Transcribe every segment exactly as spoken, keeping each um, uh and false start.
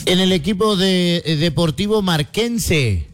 En el equipo de eh, Deportivo Marquense,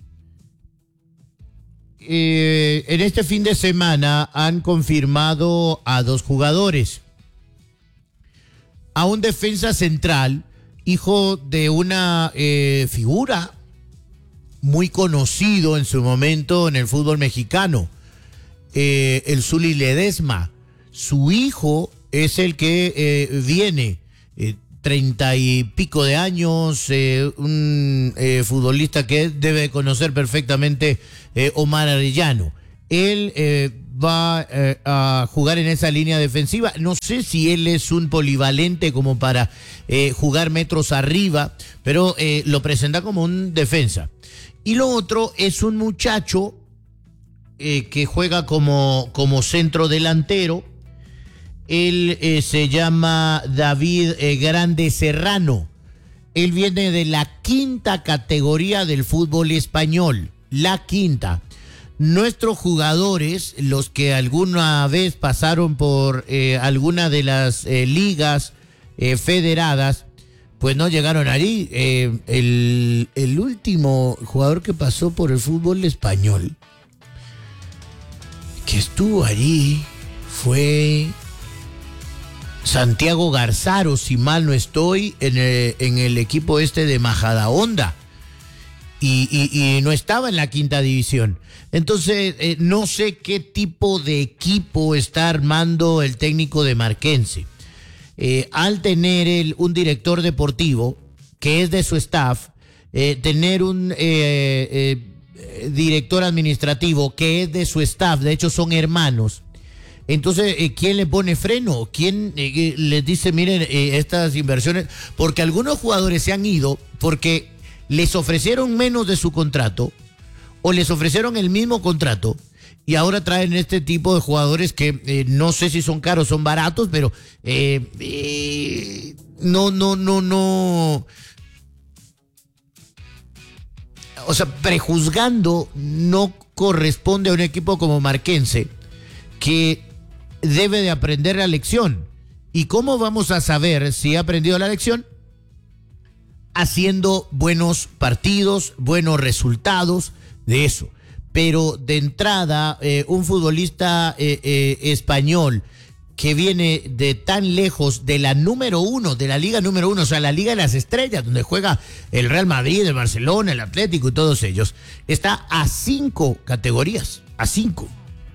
eh, en este fin de semana han confirmado a dos jugadores. A un defensa central, hijo de una eh, figura muy conocido en su momento en el fútbol mexicano, eh, el Zuli Ledesma. Su hijo es el que eh, viene, eh, treinta y pico de años, eh, un eh, futbolista que debe conocer perfectamente, eh, Omar Arellano. Él eh, va eh, a jugar en esa línea defensiva. No sé si él es un polivalente como para eh, jugar metros arriba, pero eh, lo presenta como un defensa. Y lo otro es un muchacho eh, que juega como, como centro delantero. Él eh, se llama David eh, Grande Serrano. Él viene de la quinta categoría del fútbol español, la quinta. Nuestros jugadores, los que alguna vez pasaron por eh, alguna de las eh, ligas eh, federadas, pues no llegaron allí. Eh, el, el último jugador que pasó por el fútbol español, que estuvo allí, fue Santiago Garzaro, si mal no estoy, en el, en el equipo este de Majadahonda. Y, y, y no estaba en la quinta división. Entonces, eh, no sé qué tipo de equipo está armando el técnico de Marquense. Eh, al tener él un director deportivo que es de su staff, eh, tener un eh, eh, director administrativo que es de su staff, de hecho son hermanos. Entonces, eh, ¿quién le pone freno? ¿Quién eh, les dice, miren, eh, estas inversiones? Porque algunos jugadores se han ido porque les ofrecieron menos de su contrato o les ofrecieron el mismo contrato y ahora traen este tipo de jugadores que eh, no sé si son caros, son baratos, pero eh, eh, no, no, no, no. O sea, prejuzgando no corresponde a un equipo como Marquense, que debe de aprender la lección. ¿Y cómo vamos a saber si ha aprendido la lección? Haciendo buenos partidos, buenos resultados de eso. Pero de entrada, eh, un futbolista eh, eh, español que viene de tan lejos de la número uno, de la liga número uno, o sea, la Liga de las Estrellas, donde juega el Real Madrid, el Barcelona, el Atlético y todos ellos, está a cinco categorías, a cinco.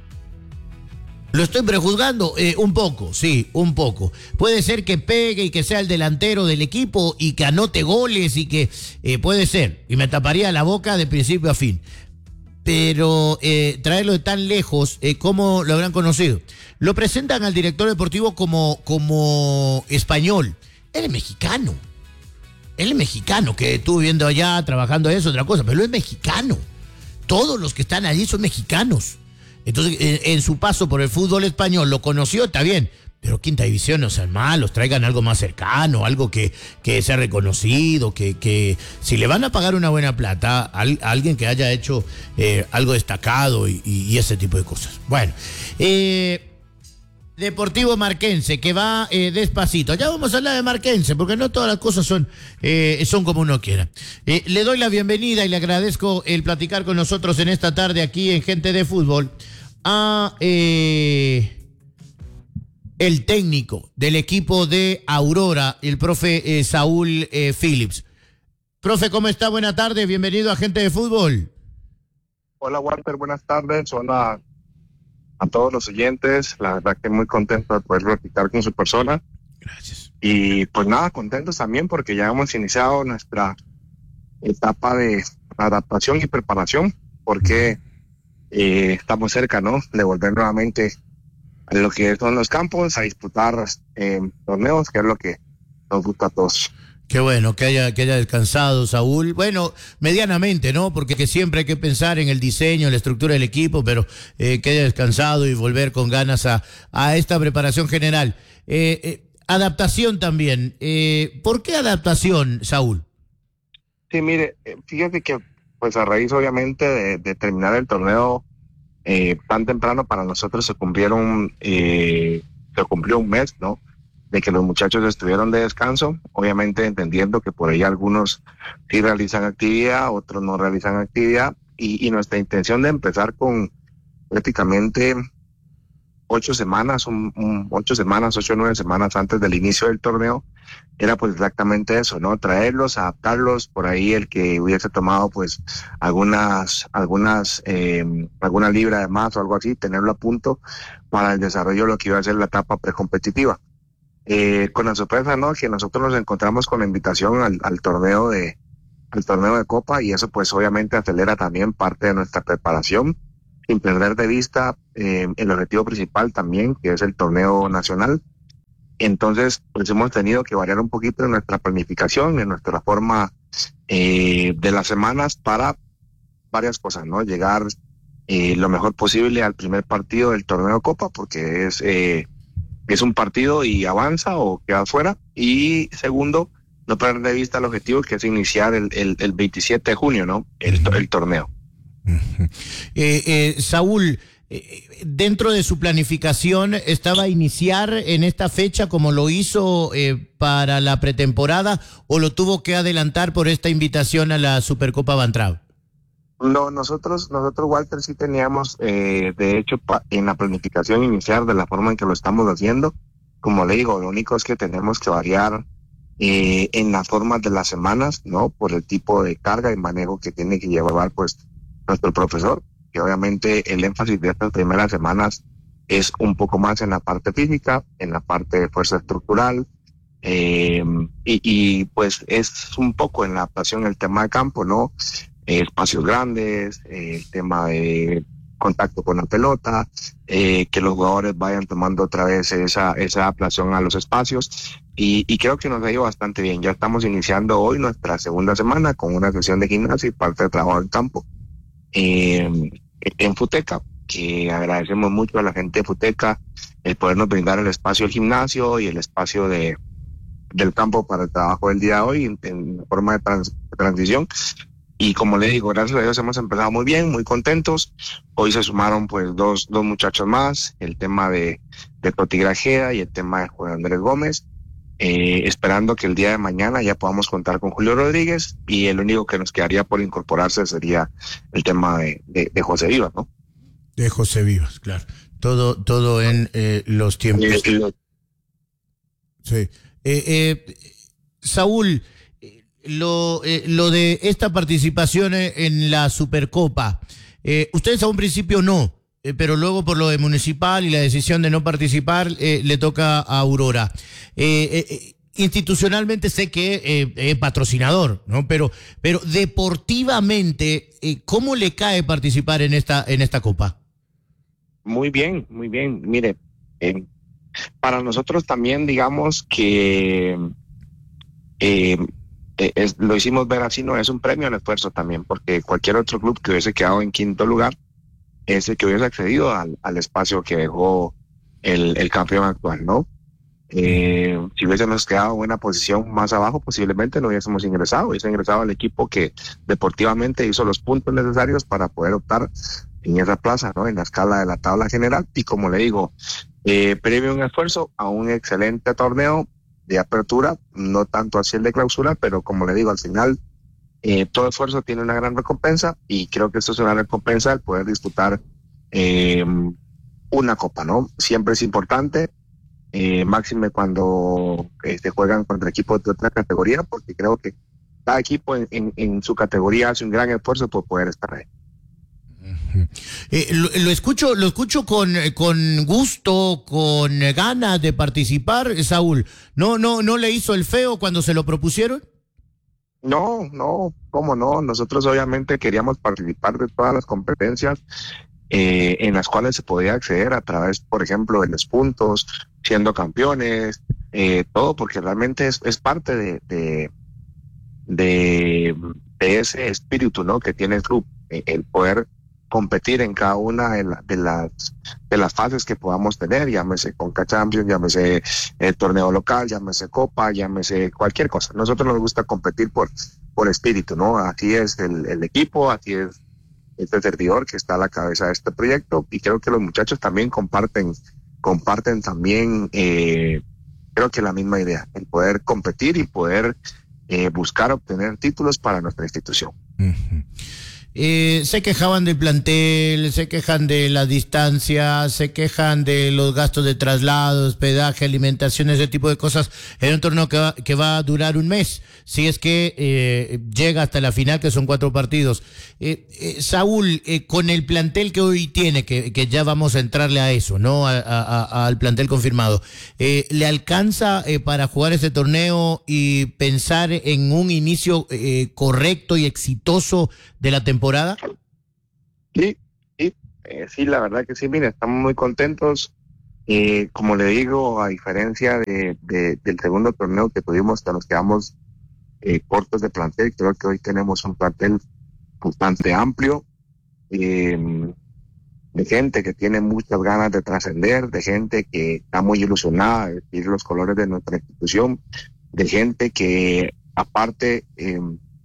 Lo estoy prejuzgando eh, un poco, sí, un poco. Puede ser que pegue y que sea el delantero del equipo y que anote goles y que eh, puede ser. Y me taparía la boca de principio a fin. Pero eh, traerlo de tan lejos, eh, ¿cómo lo habrán conocido? Lo presentan al director deportivo como, como español. Él es mexicano. Él es mexicano, que estuvo viviendo allá, trabajando eso, otra cosa, pero él es mexicano. Todos los que están allí son mexicanos. Entonces, en, en su paso por el fútbol español, lo conoció, está bien, pero quinta división no sean malos, traigan algo más cercano, algo que, que sea reconocido, que, que si le van a pagar una buena plata, a, a alguien que haya hecho eh, algo destacado y, y, y ese tipo de cosas. Bueno, eh, Deportivo Marquense, que va eh, despacito. Ya vamos a hablar de Marquense, porque no todas las cosas son, eh, son como uno quiera. Eh, le doy la bienvenida y le agradezco el platicar con nosotros en esta tarde aquí en Gente de Fútbol a eh, el técnico del equipo de Aurora, el profe eh, Saúl eh, Phillips. Profe, ¿cómo está? Buena tarde, bienvenido a Gente de Fútbol. Hola Walter, buenas tardes. Hola a todos los oyentes, la verdad que muy contento de poder platicar con su persona. Gracias. Y pues nada, contentos también porque ya hemos iniciado nuestra etapa de adaptación y preparación, porque eh, estamos cerca, ¿no?, de volver nuevamente a lo que son los campos, a disputar eh, torneos, que es lo que nos gusta a todos. Qué bueno, que haya, que haya descansado, Saúl. Bueno, medianamente, ¿no? Porque que siempre hay que pensar en el diseño, en la estructura del equipo, pero eh, que haya descansado y volver con ganas a, a esta preparación general. Eh, eh, adaptación también. Eh, ¿Por qué adaptación, Saúl? Sí, mire, fíjate que pues a raíz obviamente de, de terminar el torneo eh, tan temprano, para nosotros se cumplieron, eh, se cumplió un mes, ¿no? de que los muchachos estuvieron de descanso, obviamente entendiendo que por ahí algunos sí realizan actividad, otros no realizan actividad, y, y nuestra intención de empezar con prácticamente ocho semanas, un, un, ocho semanas, ocho o nueve semanas antes del inicio del torneo, era pues exactamente eso, ¿no? Traerlos, adaptarlos, por ahí el que hubiese tomado pues algunas, algunas, eh, alguna libra de más o algo así, tenerlo a punto para el desarrollo de lo que iba a ser la etapa precompetitiva. Eh, con la sorpresa, ¿no? Que nosotros nos encontramos con la invitación al, al torneo de, al torneo de Copa, y eso pues obviamente acelera también parte de nuestra preparación, sin perder de vista eh, el objetivo principal también, que es el torneo nacional. Entonces, pues hemos tenido que variar un poquito en nuestra planificación, en nuestra forma eh, de las semanas para varias cosas, ¿no? Llegar eh, lo mejor posible al primer partido del torneo Copa, porque es, eh, es un partido y avanza o queda fuera. Y segundo, no perder de vista el objetivo, que es iniciar el, el, el veintisiete de junio, ¿no? El, el torneo. Uh-huh. eh, eh, Saúl, eh, dentro de su planificación, ¿estaba a iniciar en esta fecha como lo hizo eh, para la pretemporada, o lo tuvo que adelantar por esta invitación a la Supercopa Bantrao? No, nosotros, nosotros Walter, sí teníamos, eh, de hecho, pa, en la planificación inicial, de la forma en que lo estamos haciendo. Como le digo, lo único es que tenemos que variar eh, en las formas de las semanas, ¿no? Por el tipo de carga y manejo que tiene que llevar, pues, nuestro profesor, que obviamente el énfasis de estas primeras semanas es un poco más en la parte física, en la parte de fuerza estructural, eh, y, y pues es un poco en la adaptación el tema de campo, ¿no? Eh, espacios grandes, eh, el tema de contacto con la pelota, eh, que los jugadores vayan tomando otra vez esa, esa adaptación a los espacios, y, y creo que nos ha ido bastante bien. Ya estamos iniciando hoy nuestra segunda semana con una sesión de gimnasio y parte de trabajo en campo. Eh, en Futeca, que agradecemos mucho a la gente de Futeca el podernos brindar el espacio del gimnasio y el espacio de del campo para el trabajo del día de hoy en, en forma de, trans, de transición. Y como le digo, gracias a Dios hemos empezado muy bien, muy contentos. Hoy se sumaron pues dos, dos muchachos más, el tema de, de Toti Grajeda y el tema de Juan Andrés Gómez. Eh, esperando que el día de mañana ya podamos contar con Julio Rodríguez, y el único que nos quedaría por incorporarse sería el tema de, de, de José Vivas, ¿no? De José Vivas, claro. Todo, todo en eh, los tiempos. Eh, lo... Sí. Eh, eh, Saúl, lo, eh, lo de esta participación en la Supercopa, eh, ustedes a un principio no, eh, pero luego por lo de Municipal y la decisión de no participar, eh, le toca a Aurora. Eh, eh, institucionalmente sé que eh, es patrocinador, ¿no? Pero, pero deportivamente, eh, ¿cómo le cae participar en esta, en esta Copa? Muy bien, muy bien. Mire, eh, para nosotros también, digamos que eh, es, lo hicimos ver así, no es un premio al esfuerzo también, porque cualquier otro club que hubiese quedado en quinto lugar es el que hubiese accedido al, al espacio que dejó el, el campeón actual, ¿no? Eh, si hubiésemos quedado en una posición más abajo, posiblemente no hubiésemos ingresado, hubiese ingresado al equipo que deportivamente hizo los puntos necesarios para poder optar en esa plaza, ¿no? En la escala de la tabla general. Y como le digo, eh, previo un esfuerzo a un excelente torneo de apertura, no tanto así el de clausura, pero como le digo, al final eh, todo esfuerzo tiene una gran recompensa, y creo que esto es una recompensa el poder disputar eh, una copa, ¿no? Siempre es importante. Eh, máxime cuando eh, se juegan contra equipos de otra categoría, porque creo que cada equipo en, en, en su categoría hace un gran esfuerzo por poder estar ahí. Eh, lo, lo escucho, lo escucho con, con gusto, con ganas de participar, Saúl. ¿No, no, no le hizo el feo cuando se lo propusieron? No, no, cómo no. Nosotros obviamente queríamos participar de todas las competencias Eh, en las cuales se podía acceder a través, por ejemplo, de los puntos, siendo campeones, eh, todo, porque realmente es, es parte de, de, de, de ese espíritu, ¿no? Que tiene el club, eh, el poder competir en cada una de, la, de las de las fases que podamos tener, llámese Conca Champions, llámese el torneo local, llámese Copa, llámese cualquier cosa. Nosotros nos gusta competir por, por espíritu, ¿no? Así es el, el equipo, así es este servidor que está a la cabeza de este proyecto, y creo que los muchachos también comparten comparten también eh, creo que la misma idea, el poder competir y poder eh, buscar obtener títulos para nuestra institución. Uh-huh. Eh, se quejaban del plantel, se quejan de la distancia, se quejan de los gastos de traslado, hospedaje, alimentación, ese tipo de cosas en un torneo que va, que va a durar un mes, si es que eh, llega hasta la final, que son cuatro partidos. Eh, eh, Saúl, eh, con el plantel que hoy tiene, que, que ya vamos a entrarle a eso, ¿no? A, a, a, al plantel confirmado, eh, ¿le alcanza eh, para jugar ese torneo y pensar en un inicio eh, correcto y exitoso de la temporada? Sí, sí, eh, sí, la verdad que sí, mira, estamos muy contentos. Eh, como le digo, a diferencia de, de, del segundo torneo que tuvimos, que nos quedamos eh, cortos de plantel, creo que hoy tenemos un plantel bastante amplio, eh, de gente que tiene muchas ganas de trascender, de gente que está muy ilusionada de vestir los colores de nuestra institución, de gente que aparte eh,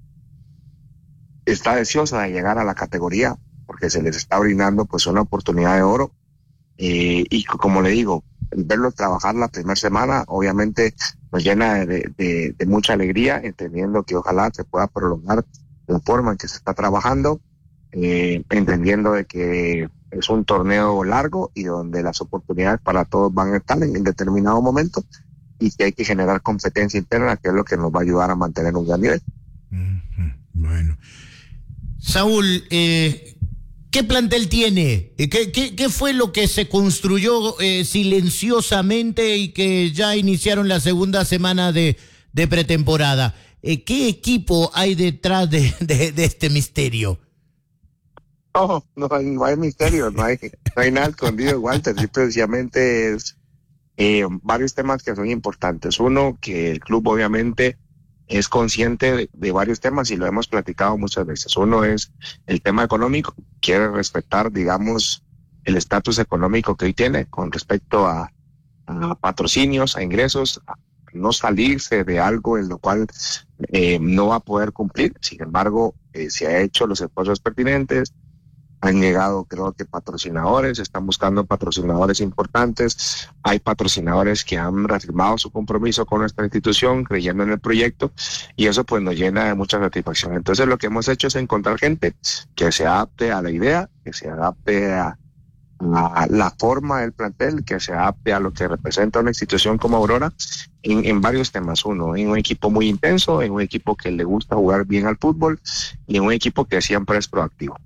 está deseosa de llegar a la categoría porque se les está brindando pues una oportunidad de oro, eh, y como le digo, el verlos trabajar la primera semana obviamente nos llena de, de, de mucha alegría, entendiendo que ojalá se pueda prolongar la forma en que se está trabajando, eh, entendiendo de que es un torneo largo y donde las oportunidades para todos van a estar en, en determinado momento, y que hay que generar competencia interna, que es lo que nos va a ayudar a mantener un gran nivel. Uh-huh. Bueno, Saúl, eh, ¿qué plantel tiene? ¿Qué, qué, qué fue lo que se construyó eh, silenciosamente y que ya iniciaron la segunda semana de, de pretemporada? Eh, ¿Qué equipo hay detrás de, de, de este misterio? No, no hay, no hay misterio, no hay, no hay nada escondido, Walter. Simplemente es eh, varios temas que son importantes. Uno, que el club obviamente es consciente de, de varios temas y lo hemos platicado muchas veces. Uno es el tema económico, quiere respetar, digamos, el estatus económico que hoy tiene con respecto a, a patrocinios, a ingresos, a no salirse de algo en lo cual eh, no va a poder cumplir. Sin embargo, eh, se ha hecho los esfuerzos pertinentes. Han llegado, creo que patrocinadores, están buscando patrocinadores importantes. Hay patrocinadores que han reafirmado su compromiso con nuestra institución, creyendo en el proyecto, y eso pues nos llena de mucha satisfacción. Entonces lo que hemos hecho es encontrar gente que se adapte a la idea, que se adapte a, a la forma del plantel, que se adapte a lo que representa una institución como Aurora, en, en varios temas. Uno, en un equipo muy intenso, en un equipo que le gusta jugar bien al fútbol, y en un equipo que siempre es proactivo.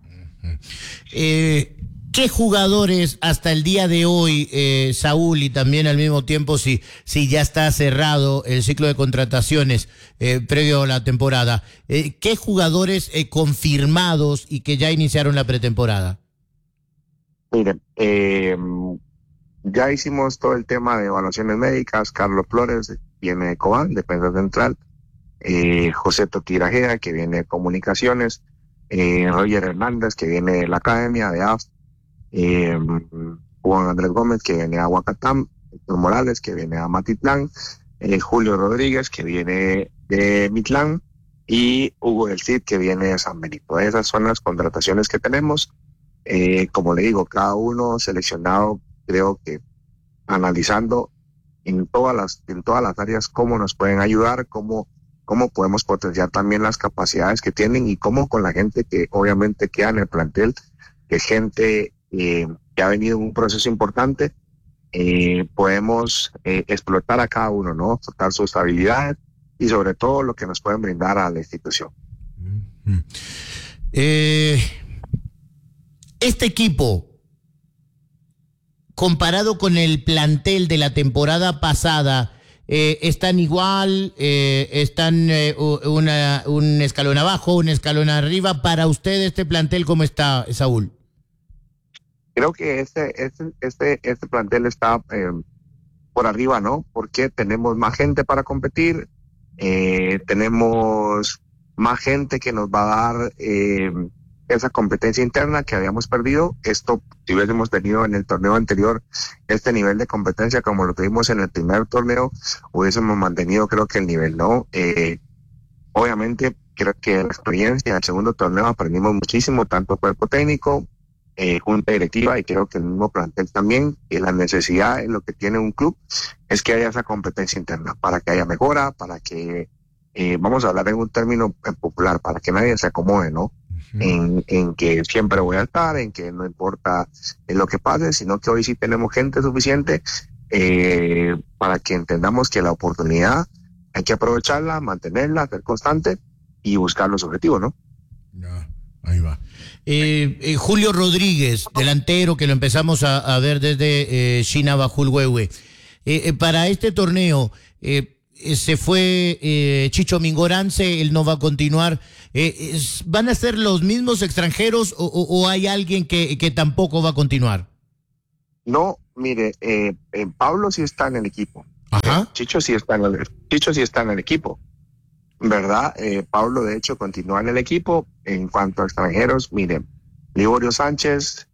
Eh, ¿Qué jugadores hasta el día de hoy, eh, Saúl, y también al mismo tiempo si, si ya está cerrado el ciclo de contrataciones eh, previo a la temporada, eh, qué jugadores eh, confirmados y que ya iniciaron la pretemporada? Miren, eh, ya hicimos todo el tema de evaluaciones médicas. Carlos Flores viene de Cobán, defensa central, eh, José Totirajea, que viene de comunicaciones, Eh, Roger Hernández, que viene de la academia de A F, eh, Juan Andrés Gómez, que viene a Huacatán, Héctor Morales, que viene a Matitlán, eh, Julio Rodríguez, que viene de Mitlán, y Hugo del Cid, que viene de San Benito. Esas son las contrataciones que tenemos. Eh, como le digo, cada uno seleccionado, creo que analizando en todas las, en todas las áreas cómo nos pueden ayudar, cómo cómo podemos potenciar también las capacidades que tienen, y cómo con la gente que obviamente queda en el plantel, que es gente eh, que ha venido en un proceso importante, eh, podemos eh, explotar a cada uno, ¿no? Explotar sus habilidades y sobre todo lo que nos pueden brindar a la institución. Mm-hmm. Eh, este equipo, comparado con el plantel de la temporada pasada, Eh, ¿están igual? Eh, ¿Están eh, una, un escalón abajo, un escalón arriba? Para usted, ¿este plantel cómo está, Saúl? Creo que este, este, este, este plantel está eh, por arriba, ¿no? Porque tenemos más gente para competir, eh, tenemos más gente que nos va a dar eh, esa competencia interna que habíamos perdido. Esto, si hubiésemos tenido en el torneo anterior este nivel de competencia como lo tuvimos en el primer torneo, hubiésemos mantenido, creo que el nivel, ¿no? Eh, obviamente, creo que la experiencia del segundo torneo aprendimos muchísimo, tanto cuerpo técnico, eh, junta directiva, y creo que el mismo plantel también, y la necesidad en lo que tiene un club es que haya esa competencia interna, para que haya mejora, para que, eh, vamos a hablar en un término popular, para que nadie se acomode, ¿no? Uh-huh. En, en que siempre voy a estar, en que no importa en lo que pase, sino que hoy sí tenemos gente suficiente eh, para que entendamos que la oportunidad hay que aprovecharla, mantenerla, ser constante y buscar los objetivos, ¿no? Ya, ahí va. Eh, eh, Julio Rodríguez, delantero que lo empezamos a, a ver desde eh, China Bajulhuehue. Eh, eh, para este torneo eh, eh, se fue eh, Chicho Mingorance, él no va a continuar. Eh, es, ¿Van a ser los mismos extranjeros o, o, o hay alguien que, que tampoco va a continuar? No, mire, eh, eh, Pablo sí está en el equipo. Ajá. Eh, Chicho sí está en el, Chicho sí está en el equipo. ¿Verdad? Eh, Pablo, de hecho, continúa en el equipo. En cuanto a extranjeros, miren, Liborio Sánchez,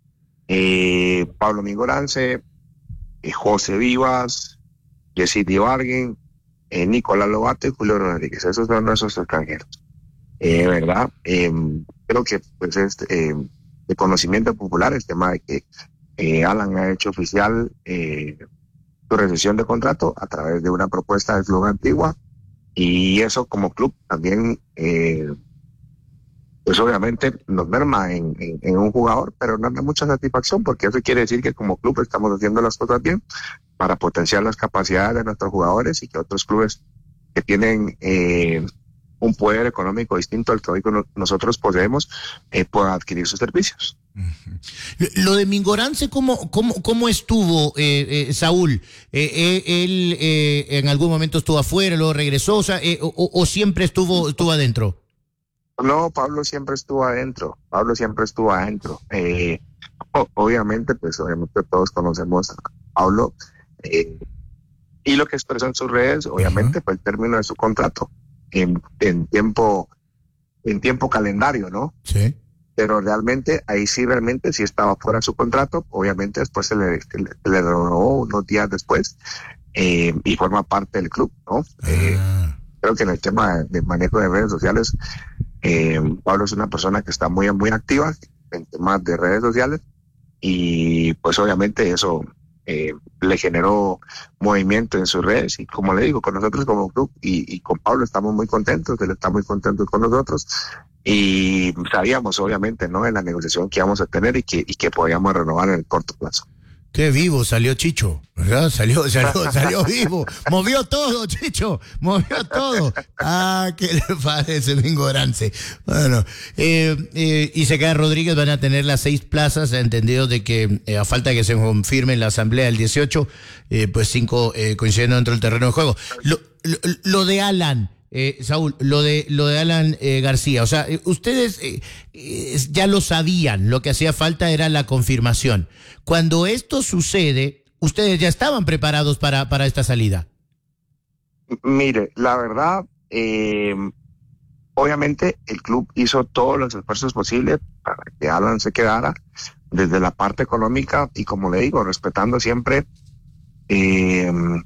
eh, Pablo Mingorance, eh, José Vivas, Jessy Divarguen, eh, Nicolás Lobato y Julio Rodríguez. Esos son nuestros extranjeros. Eh, ¿Verdad? Eh, creo que pues es eh, de conocimiento popular el tema de que eh, Alan ha hecho oficial eh, su rescisión de contrato a través de una propuesta del Club Antigua. Y eso como club también, eh, pues obviamente nos merma en, en, en un jugador, pero nos da mucha satisfacción, porque eso quiere decir que como club estamos haciendo las cosas bien para potenciar las capacidades de nuestros jugadores y que otros clubes que tienen eh, un poder económico distinto al que hoy nosotros poseemos eh, puedan adquirir sus servicios. Lo de Mingorance, ¿cómo, cómo, cómo estuvo, eh, eh, Saúl? Eh, eh, ¿Él eh, en algún momento estuvo afuera, luego regresó, o, sea, eh, o, o siempre estuvo, estuvo adentro? No, Pablo siempre estuvo adentro, Pablo siempre estuvo adentro. Eh, obviamente, pues obviamente todos conocemos a Pablo, eh, y lo que expresó en sus redes, obviamente, uh-huh. fue el término de su contrato, en, en tiempo, en tiempo calendario, ¿no? Sí. Pero realmente, ahí sí realmente sí estaba fuera de su contrato, obviamente después se le, se le, se le renovó unos días después, eh, y forma parte del club, ¿no? Eh, ah. Creo que en el tema de, de manejo de redes sociales, eh, Pablo es una persona que está muy, muy activa en temas de redes sociales, y pues obviamente eso eh, le generó movimiento en sus redes, y como le digo, con nosotros como club y, y con Pablo estamos muy contentos, él está muy contento con nosotros, y sabíamos obviamente, ¿no?, en la negociación que íbamos a tener y que, y que podíamos renovar en el corto plazo. Qué vivo salió Chicho, ¿verdad? Salió, salió, salió vivo. Movió todo, Chicho. Movió todo. Ah, ¿qué le parece, Mingorance? Bueno, eh, eh, y se queda Rodríguez, van a tener las seis plazas, entendido de que eh, a falta de que se confirme en la asamblea del dieciocho, eh, pues cinco eh, coincidiendo dentro del terreno de juego. Lo, lo, lo de Alan. Eh, Saúl, lo de lo de Alan eh, García, o sea, eh, ustedes eh, eh, ya lo sabían, lo que hacía falta era la confirmación. Cuando esto sucede, ustedes ya estaban preparados para, para esta salida. Mire, la verdad, eh, obviamente el club hizo todos los esfuerzos posibles para que Alan se quedara, desde la parte económica y, como le digo, respetando siempre eh,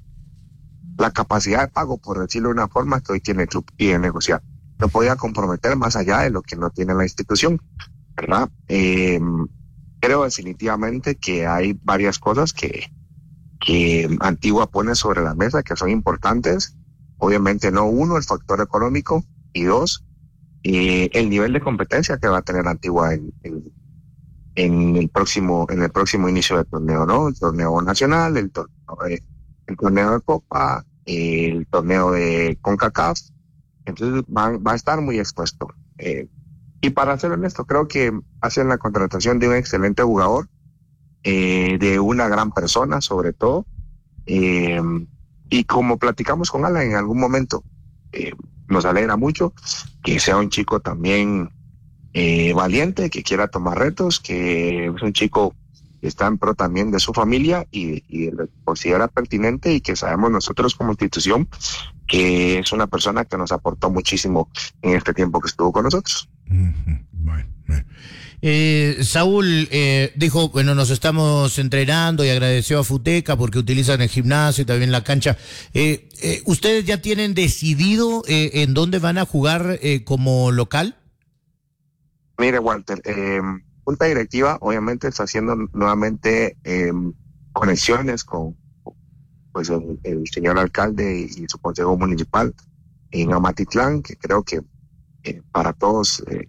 la capacidad de pago, por decirlo de una forma, que hoy tiene el club y de negociar. No podía comprometer más allá de lo que no tiene la institución, ¿verdad? Eh, creo definitivamente que hay varias cosas que, que Antigua pone sobre la mesa que son importantes. Obviamente, no uno, el factor económico, y dos, eh, el nivel de competencia que va a tener Antigua en, en, en el próximo en el próximo inicio del torneo, ¿no? El torneo nacional, el torneo de el torneo de Copa, el torneo de CONCACAF, entonces va, va a estar muy expuesto. Eh, y para ser honesto, creo que hacen la contratación de un excelente jugador, eh, de una gran persona sobre todo, eh, y como platicamos con Alan en algún momento, eh, nos alegra mucho que sea un chico también eh, valiente, que quiera tomar retos, que es un chico está en pro también de su familia y, y lo considera pertinente, y que sabemos nosotros como institución que es una persona que nos aportó muchísimo en este tiempo que estuvo con nosotros. Uh-huh. Bueno, bueno. Eh, Saúl eh, dijo, bueno, nos estamos entrenando, y agradeció a Futeca porque utilizan el gimnasio y también la cancha. Eh, eh, ¿Ustedes ya tienen decidido eh, en dónde van a jugar eh, como local? Mire, Walter, eh, Junta directiva obviamente está haciendo nuevamente eh, conexiones con pues el, el señor alcalde y, y su consejo municipal en Amatitlán, que creo que eh, para todos eh,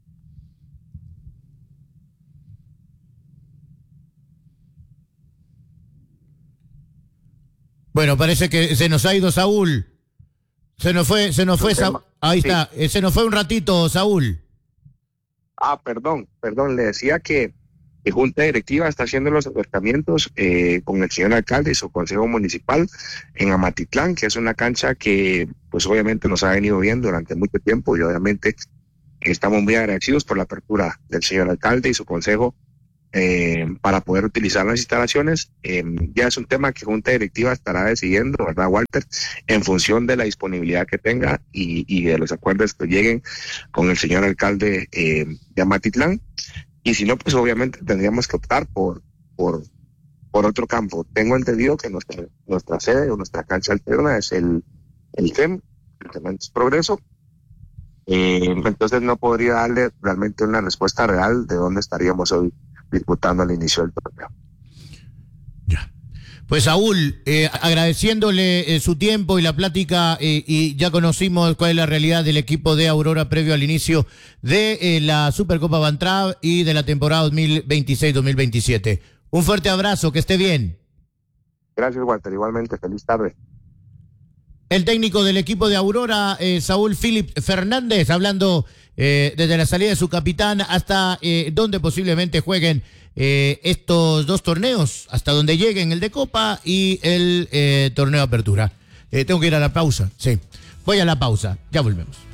bueno, parece que se nos ha ido Saúl. Se nos fue, se nos fue Saúl. Ahí sí. Está, se nos fue un ratito, Saúl. Ah, perdón, perdón, le decía que la Junta Directiva está haciendo los acercamientos eh, con el señor alcalde y su consejo municipal en Amatitlán, que es una cancha que pues obviamente nos ha venido viendo durante mucho tiempo y obviamente estamos muy agradecidos por la apertura del señor alcalde y su consejo eh, para poder utilizar las instalaciones. Eh, ya es un tema que Junta Directiva estará decidiendo, ¿verdad, Walter? En función de la disponibilidad que tenga y, y de los acuerdos que lleguen con el señor alcalde eh, de Amatitlán. Y si no, pues obviamente tendríamos que optar por, por, por otro campo. Tengo entendido que nuestra, nuestra sede o nuestra cancha alterna es el, el C E M, el Cementos Progreso. Eh, entonces no podría darle realmente una respuesta real de dónde estaríamos hoy disputando al inicio del torneo. Ya. Pues Saúl, eh, agradeciéndole eh, su tiempo y la plática, eh, y ya conocimos cuál es la realidad del equipo de Aurora previo al inicio de eh, la Supercopa Bantrav y de la temporada dos mil veintiséis dos mil veintisiete. Un fuerte abrazo, que esté bien. Gracias, Walter, igualmente, feliz tarde. El técnico del equipo de Aurora, eh, Saúl Philip Fernández, hablando eh, desde la salida de su capitán hasta eh, donde posiblemente jueguen eh, estos dos torneos, hasta donde lleguen el de Copa y el eh, torneo de Apertura. Eh, tengo que ir a la pausa, sí. Voy a la pausa, ya volvemos.